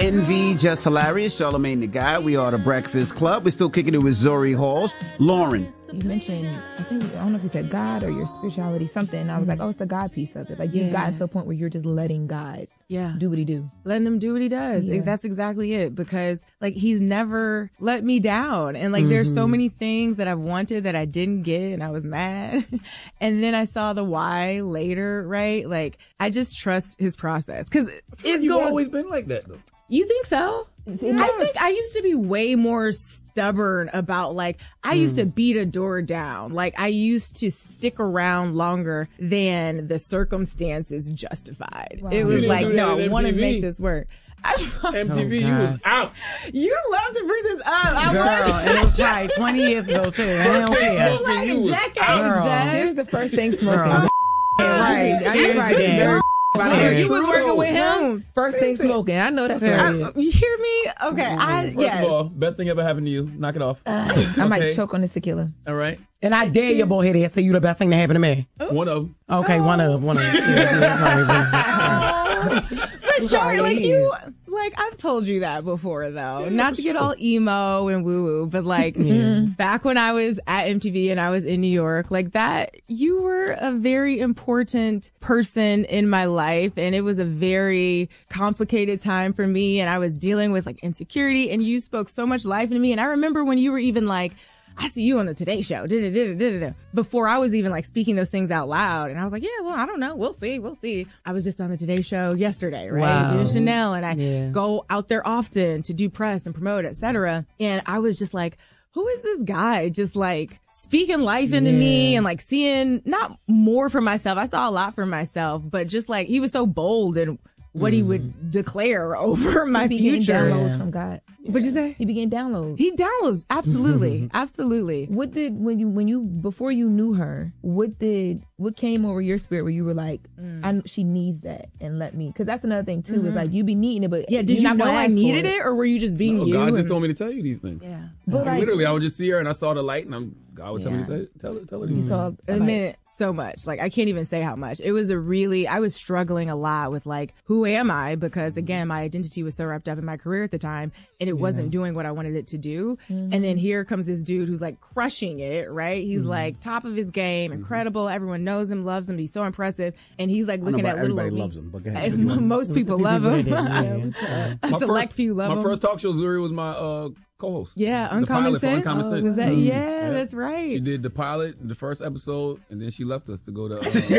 Envy, Just Hilarious, Charlamagne the Guy. We are the Breakfast Club. We're still kicking it with Zuri Halls. Lauren. You mentioned, I don't know if you said God or your spirituality, something. And I was like, oh, it's the God piece of it. Like, you've gotten to a point where you're just letting God do what he do. Letting him do what he does. Yeah. That's exactly it. Because, like, he's never let me down. And, like, there's so many things that I've wanted that I didn't get, and I was mad. And then I saw the why later, right? Like, I just trust his process. Because it's You've always been like that, though. You think so? Yes. I think I used to be way more stubborn about, like, I used to beat a door down. Like, I used to stick around longer than the circumstances justified. Wow. It was like, no, I want to make this work. MTV, you was out. You love to bring this up. Girl, it was like 20 years ago, too. I don't care. Like a decade. She was the first thing smoking. Right. You was working with him. First thing smoking. I know that's right. You hear me? Okay. First of all, best thing ever happened to you. Knock it off. I might choke on this tequila. All right. And I dare your boy head to say you the best thing that happened to me. One of them. Okay, one of them. But sure, like you, like I've told you that before, though. Not to get all emo and woo woo, but like back when I was at MTV and I was in New York, like that, you were a very important person in my life, and it was a very complicated time for me, and I was dealing with like insecurity, and you spoke so much life into me, and I remember when you were even like, I see you on the Today Show, before I was even like speaking those things out loud. And I was like, yeah, well, I don't know. We'll see. I was just on the Today Show yesterday, right? Wow. Chanel, and I go out there often to do press and promote, etc. And I was just like, who is this guy just like speaking life into me and like seeing not more for myself. I saw a lot for myself, but just like he was so bold and what he would declare over my future. Downloads from God. What'd you say? He began downloads. He downloads. Absolutely. Absolutely. What did, before you knew her, what came over your spirit where you were like, she needs that and let me, because that's another thing too, is like you be needing it, but did you know I needed it, or were you just being you? God just told me to tell you these things. Yeah. But like, literally, I would just see her and I saw the light and God would tell me to tell her. You saw it meant so much. Like, I can't even say how much. It was I was struggling a lot with like, who am I? Because again, my identity was so wrapped up in my career at the time, and it wasn't doing what I wanted it to do. And then here comes this dude who's like crushing it, right? He's like top of his game, incredible. Everyone knows him, loves him. He's so impressive. And he's like looking at little everybody loves him, but most people love him. A select few love him. My first talk show, Zuri, was my co-host. Yeah, Uncommon Sense. Was that? Yeah, that's right. She did the pilot, the first episode, and then she left us to go to.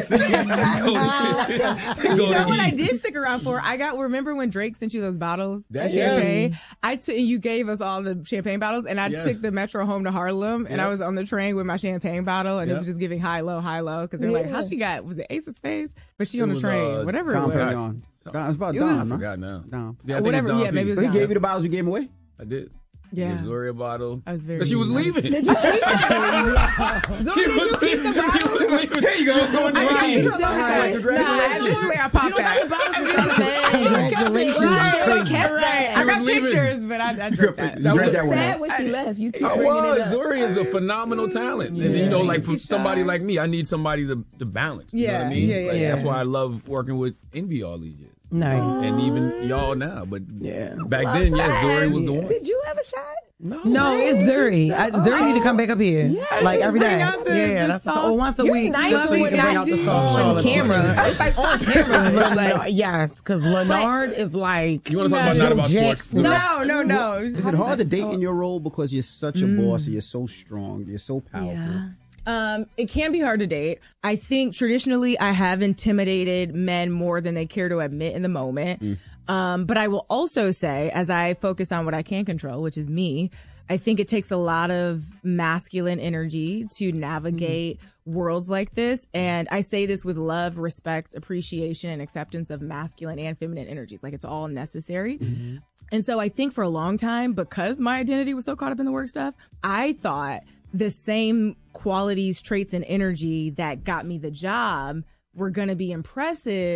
What I did stick around for, remember when Drake sent you those bottles of champagne? You gave us all the champagne bottles, and I took the Metro home to Harlem, and I was on the train with my champagne bottle, and it was just giving high, low, because they're like, how she got, was it Ace of Spades? But she on the train, whatever it was. It was about Dom, I forgot now. Dom. Yeah, whatever, maybe it was He gave you the bottles you gave him away? I did. Yeah. Zuri a bottle. I was very. But she was leaving. Did you keep that? Zuri, did you keep the bottle? She was leaving. There you go. Going Congratulations. I popped that. Congratulations. I got pictures, but I drank that. You drank that one. Sad when she left. You keep I bringing was. it up. Zuri is a phenomenal talent. And you know, like for somebody like me, I need somebody to balance. You know what I mean? Yeah. That's why I love working with Envy all these years. Nice. And even y'all now. But back then, Zuri was the one. Did you have a shot? No, it's Zuri. Zuri need to come back up here. Like every day. That's once a week. Nice Just so you can bring out the song. on camera. It's like on camera. It's like, yes, because Leonard is like. You want to talk about not about sports? No. Is it hard to date in your role because you're such a boss and you're so strong, you're so powerful? Yeah. It can be hard to date. I think traditionally I have intimidated men more than they care to admit in the moment. But I will also say, as I focus on what I can control, which is me, I think it takes a lot of masculine energy to navigate worlds like this. And I say this with love, respect, appreciation, and acceptance of masculine and feminine energies. Like, it's all necessary. And so I think for a long time, because my identity was so caught up in the work stuff, I thought the same qualities, traits, and energy that got me the job were going to be impressive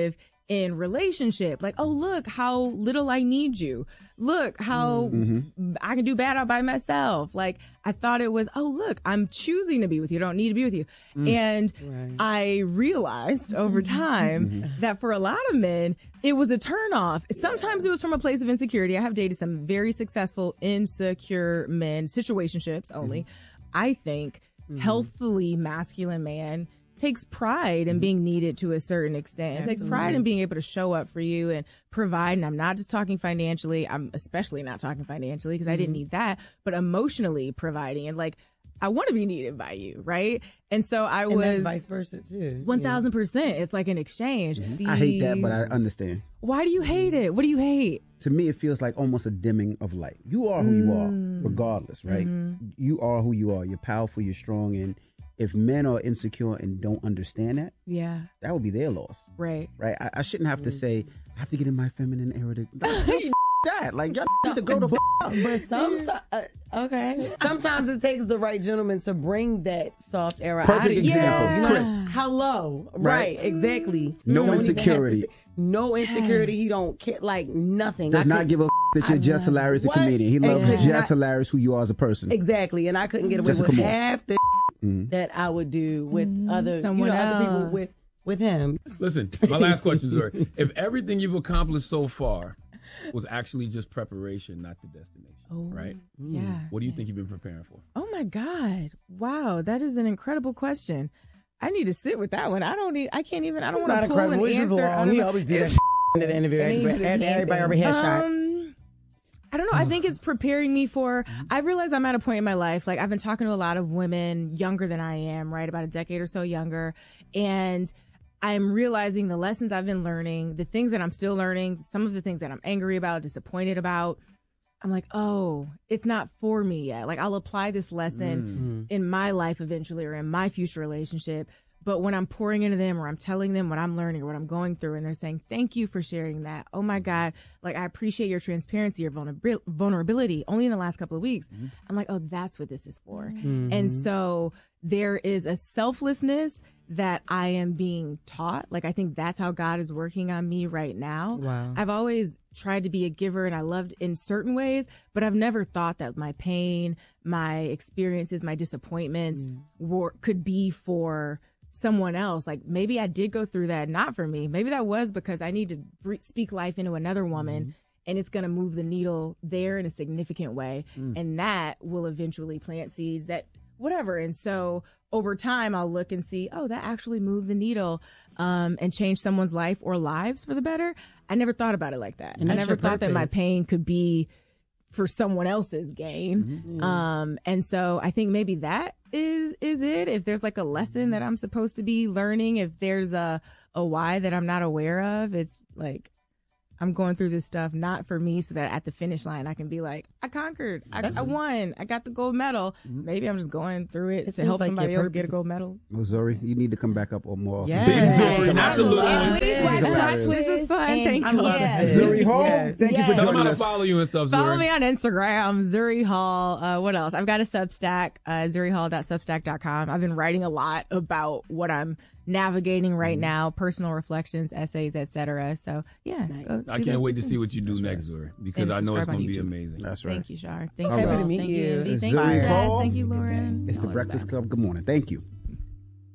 in relationship. Like, oh, look how little I need you. Look how I can do bad all by myself. Like, I thought it was, oh, look, I'm choosing to be with you. I don't need to be with you. And I realized over time that for a lot of men, it was a turnoff. Sometimes it was from a place of insecurity. I have dated some very successful, insecure men, situationships only. I think healthily masculine man takes pride in being needed to a certain extent. It takes pride in being able to show up for you and provide. And I'm not just talking financially. I'm especially not talking financially because I didn't need that, but emotionally providing. And like, I want to be needed by you, right? And so I was that's vice versa too. 1000%. It's like an exchange. I hate that, but I understand. Why do you hate it? What do you hate? To me, it feels like almost a dimming of light. You are who you are, regardless, right? You are who you are. You're powerful. You're strong. And if men are insecure and don't understand that, that would be their loss. Right. I shouldn't have to say, I have to get in my feminine era to that. Like, y'all need to grow the up. But sometimes, sometimes it takes the right gentleman to bring that soft era out of Perfect you. example, Chris. Hello. Right, exactly. No insecurity. No insecurity. He don't care, like nothing. Does not give a that you're just hilarious as a comedian. He loves just hilarious who you are as a person. Exactly. And I couldn't get away with half the that I would do with other people with him. Listen, my last question, Zuri. If everything you've accomplished so far was actually just preparation, not the destination, right? Yeah. What do you think you've been preparing for? Oh my God. Wow. That is an incredible question. I need to sit with that one. I don't want to pull an answer. He always did that in the interview. Everybody over headshots. I don't know. I think it's preparing me for, I realize I'm at a point in my life, like I've been talking to a lot of women younger than I am, right? About a decade or so younger. And I'm realizing the lessons I've been learning, the things that I'm still learning, some of the things that I'm angry about, disappointed about. I'm like, oh, it's not for me yet. Like I'll apply this lesson in my life eventually or in my future relationship. But when I'm pouring into them or I'm telling them what I'm learning or what I'm going through and they're saying, thank you for sharing that. Oh my God. Like I appreciate your transparency, your vulnerability only in the last couple of weeks. I'm like, oh, that's what this is for. And so there is a selflessness that I am being taught. Like, I think that's how God is working on me right now. Wow. I've always tried to be a giver and I loved in certain ways, but I've never thought that my pain, my experiences, my disappointments could be for someone else. Like maybe I did go through that, not for me. Maybe that was because I need to speak life into another woman and it's going to move the needle there in a significant way. And that will eventually plant seeds that whatever. And so over time, I'll look and see, oh, that actually moved the needle and changed someone's life or lives for the better. I never thought about it like that. I never thought that my pain could be for someone else's gain. And so I think maybe that is it. If there's like a lesson that I'm supposed to be learning, if there's a why that I'm not aware of, it's like I'm going through this stuff not for me so that at the finish line I can be like, I conquered, I won, I got the gold medal. Maybe I'm just going through it to help somebody else get a gold medal. Well, Zuri, you need to come back up or more. Zuri, not the little one. This is fun. Thank you. Zuri Hall, thank you for Tell them joining how to us. follow you and stuff, Zuri. Follow me on Instagram, Zuri Hall. What else? I've got a Substack, zurihall.substack.com. I've been writing a lot about what I'm navigating right now, personal reflections, essays, etc. So yeah, I can't wait to see what you do next, Zuri, because I know it's going to be amazing. That's right. Thank you, Shar. Thank All you. right. Thank you, Envy. Thank you, Zuri Jazz. Hall. Thank you, Lauren. It's the Breakfast Club. Good morning. Thank you.